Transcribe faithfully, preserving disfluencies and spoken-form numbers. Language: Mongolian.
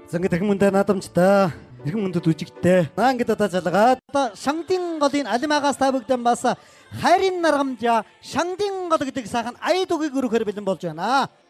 За ингээд дахин мөнтэй наадамжтай эрхэм мөндөд үжигтэй. Наа ингээд одоо залгаад Шангдын голын алимагаас та бүгдэн бас хайрын наргамжаа Шангдын гол гэдэг сайхан аяд үгийг өргөхөр бэлэн болж байна.